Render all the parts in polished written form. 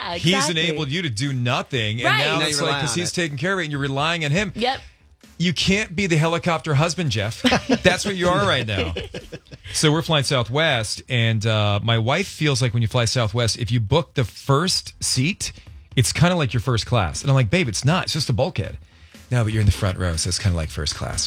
Yeah, exactly. He's enabled you to do nothing. And Right. now Now it's you like, rely because on he's it. taking care of it and you're relying on him. Yep. You can't be the helicopter husband, Jeff. That's what you are right now. So we're flying Southwest, and my wife feels like when you fly Southwest, if you book the first seat, it's kind of like your first class. And I'm like, babe, it's not. It's just a bulkhead. No, but you're in the front row, so it's kind of like first class.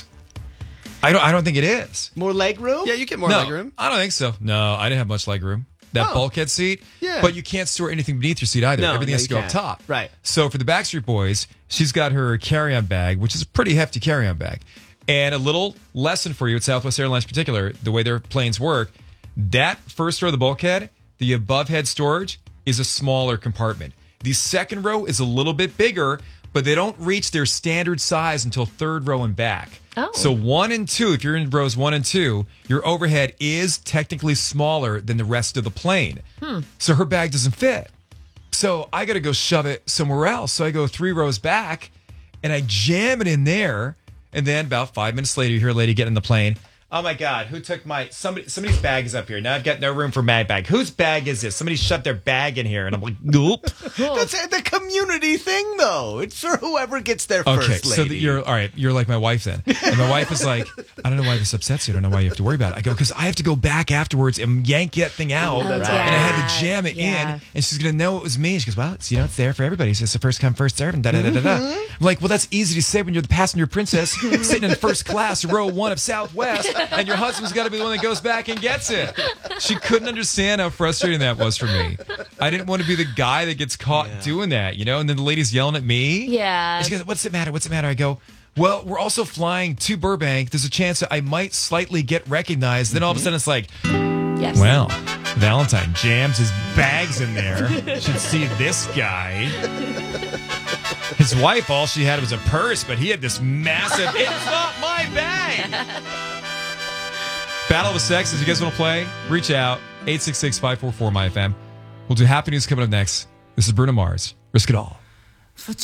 I don't think it is. More leg room? Yeah, you get more No, leg room. I don't think so. No, I didn't have much leg room. That Oh. bulkhead seat. Yeah. But you can't store anything beneath your seat either. No, Everything no, has you to go up can't. top. Right. So for the Backstreet Boys, she's got her carry-on bag, which is a pretty hefty carry-on bag. And a little lesson for you at Southwest Airlines in particular, the way their planes work, that first row of the bulkhead, the above head storage, is a smaller compartment. The second row is a little bit bigger, but they don't reach their standard size until third row and back. Oh. So 1 and 2, if you're in rows 1 and 2, your overhead is technically smaller than the rest of the plane. So her bag doesn't fit. So I got to go shove it somewhere else. So I go 3 rows back and I jam it in there. And then about 5 minutes later, you hear a lady get in the plane. Oh my God, who took somebody's bag is up here. Now I've got no room for my bag. Whose bag is this? Somebody shoved their bag in here. And I'm like, nope. That's the community thing, though. It's for whoever gets there Okay, first, so lady. you're all right. You're like my wife then, and my wife is like, I don't know why this upsets you. I don't know why you have to worry about it. I go because I have to go back afterwards and yank that thing out, and I had to jam it in, and she's gonna know it was me. She goes, well, it's it's there for everybody. It's just a first come first serve, and da da da da da. I'm like, well, that's easy to say when you're the passenger princess sitting in first class, row 1 of Southwest, and your husband's got to be the one that goes back and gets it. She couldn't understand how frustrating that was for me. I didn't want to be the guy that gets caught doing that, and then the lady's yelling at me. Yeah. And she goes, what's the matter? What's the matter? I go, well, we're also flying to Burbank. There's a chance that I might slightly get recognized. Then all of a sudden it's like, Yes. well, Valentine jams his bags in there. Should see this guy. His wife, all she had was a purse, but he had this massive, it's not my bag. Battle of the Sexes. If you guys want to play, reach out. 866-544-MyFM. We'll do Happy News coming up next. This is Bruno Mars. Risk It All.